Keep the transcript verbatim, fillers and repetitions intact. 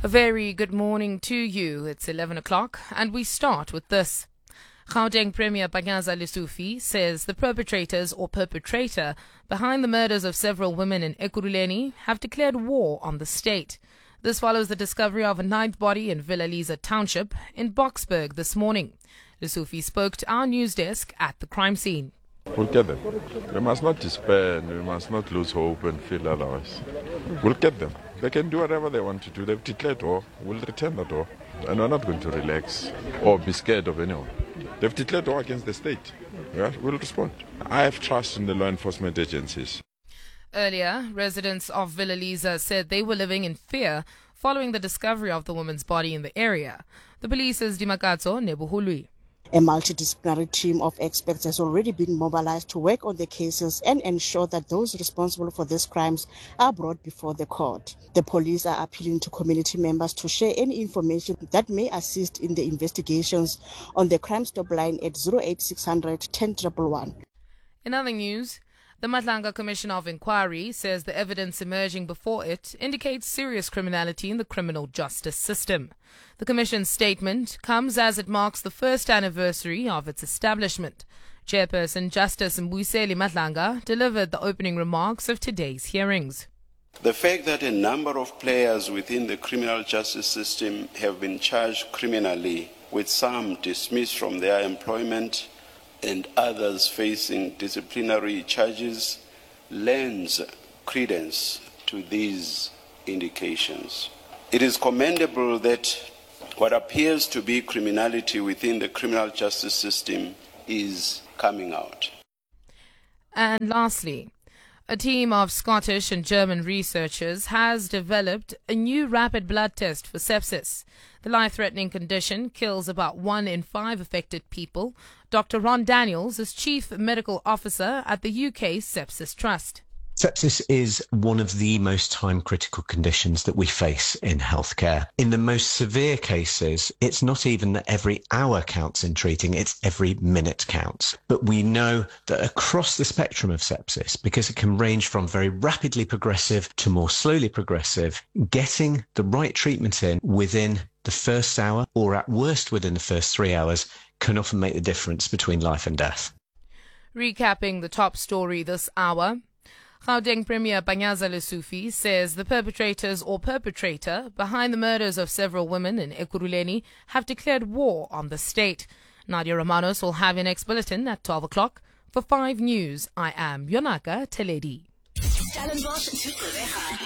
A very good morning to you. It's eleven o'clock and we start with this. Gauteng Premier Panyaza Lesufi says the perpetrators or perpetrator behind the murders of several women in Ekurhuleni have declared war on the state. This follows the discovery of a ninth body in Villa Township in Boksburg this morning. Lesufi spoke to our news desk at the crime scene. We'll get them. We must not despair and we must not lose hope and feel otherwise. We'll get them. They can do whatever they want to do. They've declared war. We'll return that war. And we're not going to relax or be scared of anyone. They've declared war against the state. Yeah, we'll respond. I have trust in the law enforcement agencies. Earlier, residents of Villa said they were living in fear following the discovery of the woman's body in the area. The police's Dimakatso Nebuhului. A multidisciplinary team of experts has already been mobilized to work on the cases and ensure that those responsible for these crimes are brought before the court. The police are appealing to community members to share any information that may assist in the investigations on the Crime Stop line at zero eight six hundred, ten one one. In other news, the Matlanga Commission of Inquiry says the evidence emerging before it indicates serious criminality in the criminal justice system. The Commission's statement comes as it marks the first anniversary of its establishment. Chairperson Justice Mbuyiseli Matlanga delivered the opening remarks of today's hearings. The fact that a number of players within the criminal justice system have been charged criminally, with some dismissed from their employment and others facing disciplinary charges, lends credence to these indications. It is commendable that what appears to be criminality within the criminal justice system is coming out. And lastly, a team of Scottish and German researchers has developed a new rapid blood test for sepsis. The life-threatening condition kills about one in five affected people. Doctor Ron Daniels is Chief Medical Officer at the U K Sepsis Trust. Sepsis is one of the most time-critical conditions that we face in healthcare. In the most severe cases, it's not even that every hour counts in treating, it's every minute counts. But we know that across the spectrum of sepsis, because it can range from very rapidly progressive to more slowly progressive, getting the right treatment in within the first hour, or at worst within the first three hours, can often make the difference between life and death. Recapping the top story this hour, Gauteng Premier Panyaza Lesufi says the perpetrators or perpetrator behind the murders of several women in Ekurhuleni have declared war on the state. Nadia Romanos will have your next bulletin at twelve o'clock. For five News, I am Yonaka Teledi.